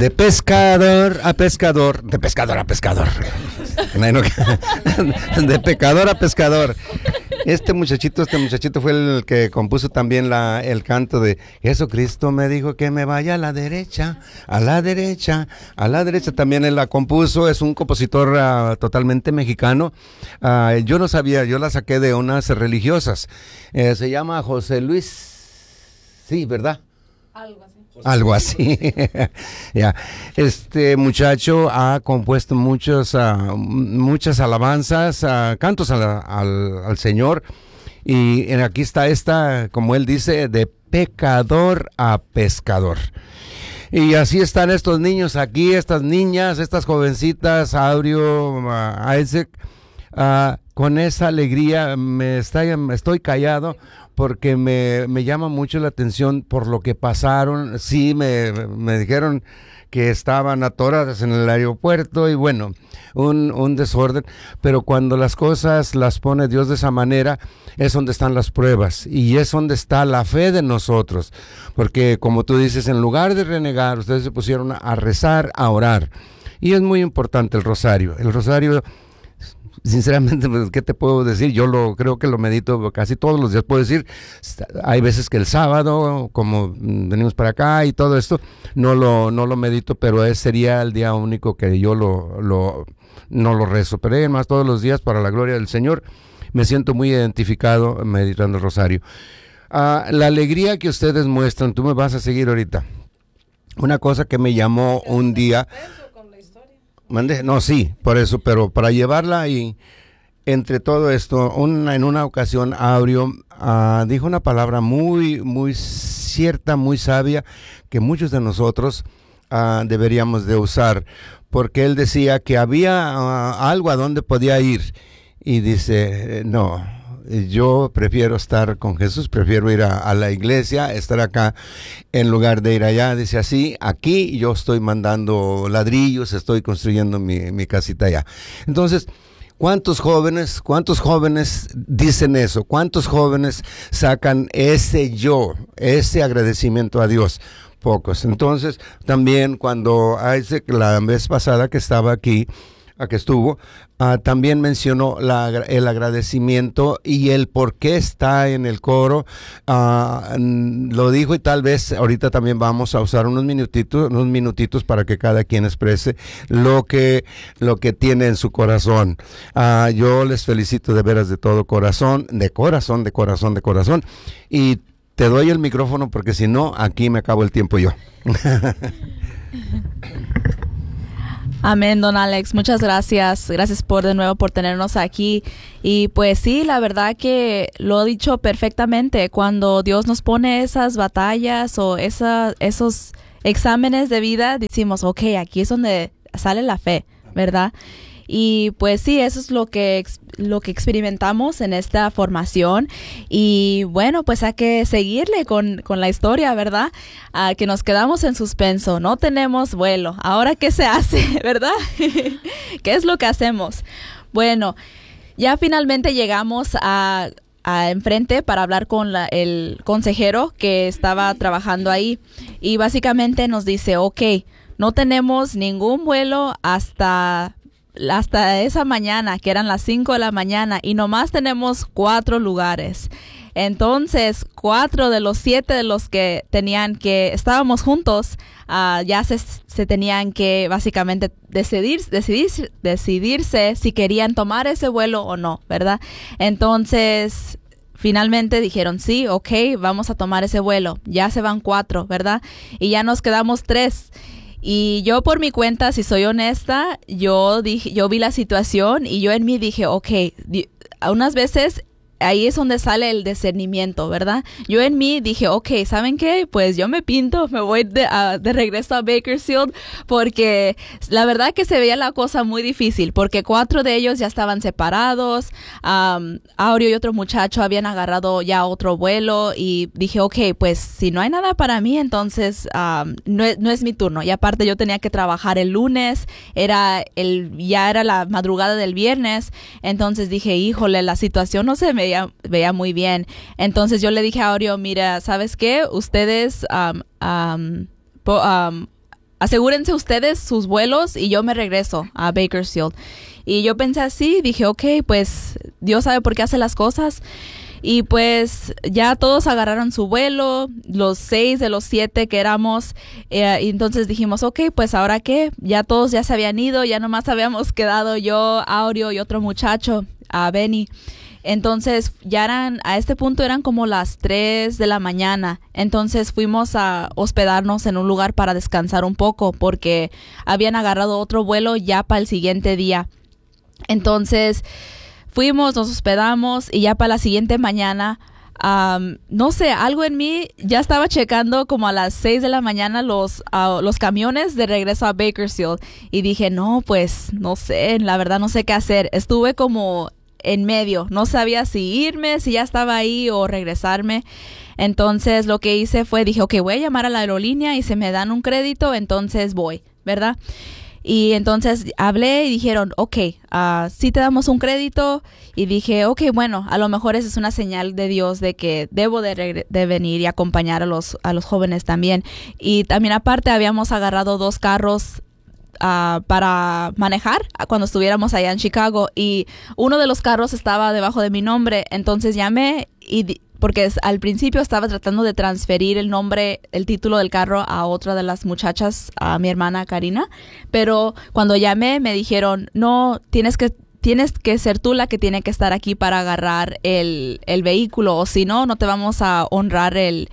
De pescador a pescador, de pescador a pescador. De pecador a pescador. Este muchachito fue el que compuso también el canto de Jesucristo me dijo que me vaya a la derecha, a la derecha, a la derecha. También él la compuso, es un compositor totalmente mexicano. Yo no sabía, yo la saqué de unas religiosas. Se llama José Luis, sí, ¿verdad? Algo así. Ya. Este muchacho ha compuesto muchas alabanzas, cantos al Señor. Y aquí está esta, como él dice, de pecador a pescador. Y así están estos niños aquí, estas niñas, estas jovencitas, Aureo, Isaac, con esa alegría estoy callado. Porque me llama mucho la atención por lo que pasaron. Sí, me dijeron que estaban atoradas en el aeropuerto y bueno, un desorden. Pero cuando las cosas las pone Dios de esa manera, es donde están las pruebas y es donde está la fe de nosotros. Porque como tú dices, en lugar de renegar, ustedes se pusieron a rezar, a orar. Y es muy importante el rosario. El rosario... Sinceramente, ¿qué te puedo decir? Yo creo que lo medito casi todos los días. Puedo decir, hay veces que el sábado, como venimos para acá y todo esto, no lo medito, pero sería el día único que yo no lo rezo. Pero además todos los días, para la gloria del Señor, me siento muy identificado meditando el rosario. La alegría que ustedes muestran, tú me vas a seguir ahorita. Una cosa que me llamó un día... No, sí, por eso, pero para llevarla y entre todo esto, en una ocasión Aureo dijo una palabra muy, muy cierta, muy sabia, que muchos de nosotros deberíamos de usar, porque él decía que había algo a donde podía ir, y dice, no, yo prefiero estar con Jesús, prefiero ir a la iglesia, estar acá en lugar de ir allá. Dice así, aquí yo estoy mandando ladrillos, estoy construyendo mi casita allá. Entonces, ¿cuántos jóvenes dicen eso? ¿Cuántos jóvenes sacan ese agradecimiento a Dios? Pocos. Entonces, también cuando Isaac, la vez pasada que estaba aquí, que estuvo, también mencionó el agradecimiento y el por qué está en el coro. Lo dijo, y tal vez ahorita también vamos a usar unos minutitos para que cada quien exprese lo que tiene en su corazón. Yo les felicito de veras de todo corazón, de corazón, y te doy el micrófono porque si no, aquí me acabo el tiempo yo. Amén, don Alex, muchas gracias de nuevo por tenernos aquí. Y pues sí, la verdad que lo ha dicho perfectamente. Cuando Dios nos pone esas batallas o esos exámenes de vida, decimos, ok, aquí es donde sale la fe, ¿verdad? Y pues sí, eso es lo que experimentamos en esta formación. Y bueno, pues hay que seguirle con la historia, ¿verdad? Que nos quedamos en suspenso, no tenemos vuelo. ¿Ahora qué se hace, verdad? ¿Qué es lo que hacemos? Bueno, ya finalmente llegamos a enfrente para hablar con el consejero que estaba trabajando ahí. Y básicamente nos dice, ok, no tenemos ningún vuelo hasta esa mañana, que eran las 5 de la mañana, y nomás tenemos 4 lugares. Entonces, 4 de los 7 de los que estábamos juntos, ya se tenían que básicamente decidirse si querían tomar ese vuelo o no, ¿verdad? Entonces, finalmente dijeron, sí, ok, vamos a tomar ese vuelo. Ya se van 4, ¿verdad? Y ya nos quedamos 3. Y yo por mi cuenta, si soy honesta, yo vi la situación y yo en mí dije, ok, unas veces ahí es donde sale el discernimiento, ¿verdad? Yo en mí dije, ok, ¿saben qué? Pues yo me voy de regreso a Bakersfield, porque la verdad que se veía la cosa muy difícil, porque 4 de ellos ya estaban separados, Aureo y otro muchacho habían agarrado ya otro vuelo, y dije, ok, pues si no hay nada para mí, entonces no es mi turno. Y aparte yo tenía que trabajar el lunes, ya era la madrugada del viernes, entonces dije, híjole, la situación no se veía muy bien. Entonces yo le dije a Aureo, mira, ¿sabes qué? Ustedes asegúrense ustedes sus vuelos y yo me regreso a Bakersfield. Y yo pensé así, dije, ok, pues Dios sabe por qué hace las cosas. Y pues ya todos agarraron su vuelo, los 6 de los 7 que éramos, y entonces dijimos, ok, pues ahora qué, ya todos ya se habían ido, ya nomás habíamos quedado yo, Aureo y otro muchacho, a Benny. Entonces a este punto eran como las 3 de la mañana, entonces fuimos a hospedarnos en un lugar para descansar un poco porque habían agarrado otro vuelo ya para el siguiente día. Entonces fuimos, nos hospedamos y ya para la siguiente mañana, no sé, algo en mí ya estaba checando como a las 6 de la mañana los camiones de regreso a Bakersfield y dije, no, pues no sé, la verdad no sé qué hacer. Estuve como en medio, no sabía si irme, si ya estaba ahí o regresarme. Entonces lo que hice fue, dije, ok, voy a llamar a la aerolínea y si me dan un crédito, entonces voy, ¿verdad? Y entonces hablé y dijeron, ok, sí te damos un crédito. Y dije, ok, bueno, a lo mejor esa es una señal de Dios de que debo de venir y acompañar a los jóvenes también. Y también aparte habíamos agarrado 2 carros para manejar cuando estuviéramos allá en Chicago. Y uno de los carros estaba debajo de mi nombre. Entonces llamé porque al principio estaba tratando de transferir el título del carro a otra de las muchachas, a mi hermana Karina, pero cuando llamé me dijeron, no, tienes que ser tú la que tiene que estar aquí para agarrar el vehículo, o si no, no te vamos a honrar el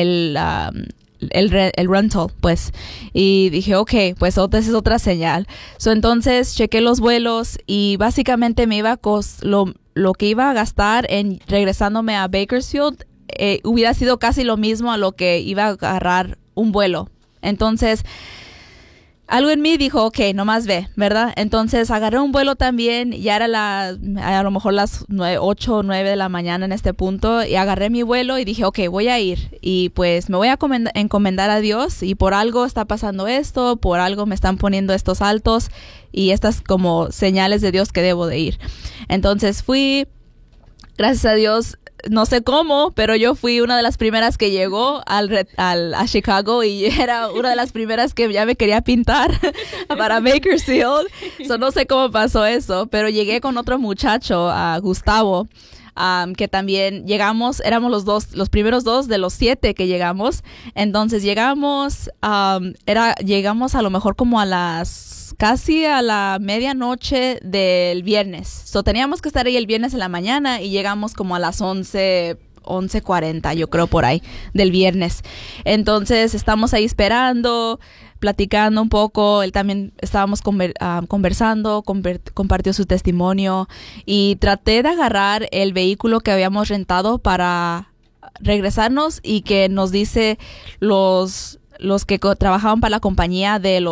rental, pues. Y dije, ok, pues esa es otra señal. Entonces chequé los vuelos y básicamente me iba lo que iba a gastar en regresándome a Bakersfield hubiera sido casi lo mismo a lo que iba a agarrar un vuelo. Entonces algo en mí dijo, ok, nomás ve, ¿verdad? Entonces agarré un vuelo también, ya era a lo mejor las 8 o 9 de la mañana en este punto, y agarré mi vuelo y dije, ok, voy a ir, y pues me voy a encomendar a Dios, y por algo está pasando esto, por algo me están poniendo estos altos, y estas como señales de Dios que debo de ir. Entonces fui, gracias a Dios, no sé cómo, pero yo fui una de las primeras que llegó a Chicago y era una de las primeras que ya me quería pintar para Bakersfield. No sé cómo pasó eso, pero llegué con otro muchacho, Gustavo, que también llegamos, éramos los primeros 2 de los 7 que llegamos. Entonces llegamos a lo mejor como casi a la medianoche del viernes. Teníamos que estar ahí el viernes en la mañana y llegamos como a las 11:40, yo creo, por ahí, del viernes. Entonces estamos ahí esperando, platicando un poco. Él también estábamos conversando, compartió su testimonio y traté de agarrar el vehículo que habíamos rentado para regresarnos y que nos dice los que trabajaban para la compañía de los